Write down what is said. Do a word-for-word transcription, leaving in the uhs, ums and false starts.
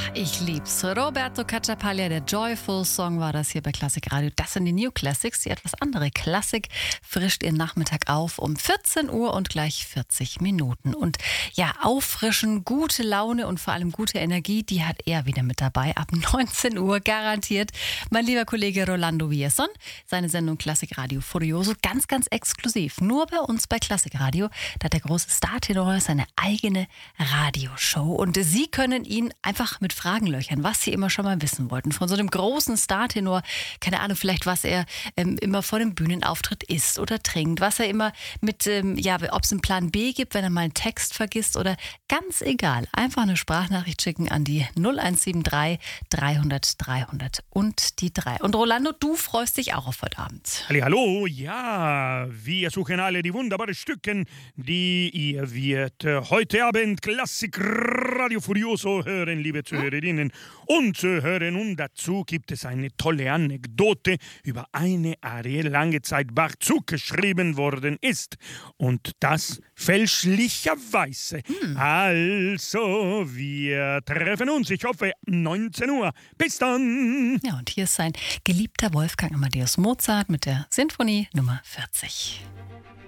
Ich lieb's. Roberto Cacciapaglia, der Joyful Song war das hier bei Klassik Radio. Das sind die New Classics, die etwas andere Klassik frischt ihren Nachmittag auf um vierzehn Uhr und gleich vierzig Minuten. Und ja, auffrischen, gute Laune und vor allem gute Energie, die hat er wieder mit dabei. Ab neunzehn Uhr garantiert. Mein lieber Kollege Rolando Villazón, seine Sendung Klassik Radio Furioso, ganz, ganz exklusiv. Nur bei uns bei Klassik Radio. Da hat der große Star-Tenor seine eigene Radioshow. Und Sie können ihn einfach mit Fragen löchern, was Sie immer schon mal wissen wollten. Von so einem großen Star-Tenor, keine Ahnung, vielleicht was er ähm, immer vor dem Bühnenauftritt isst oder trinkt, was er immer mit, ähm, ja, ob es einen Plan B gibt, wenn er mal einen Text vergisst oder ganz egal. Einfach eine Sprachnachricht schicken an die null eins sieben drei dreihundert dreihundert und die drei. Und Rolando, du freust dich auch auf heute Abend. Hallo, ja, wir suchen alle die wunderbaren Stücke, die ihr wird heute Abend Klassik Radio Furioso hören, liebe Zuhörerinnen und Zuhörer. Und dazu gibt es eine tolle Anekdote über eine Arie, lange Zeit Bach zugeschrieben worden ist. Und das fälschlicherweise. Hm. Also, wir treffen uns, ich hoffe, neunzehn Uhr. Bis dann! Ja, und hier ist sein geliebter Wolfgang Amadeus Mozart mit der Sinfonie Nummer vierzig.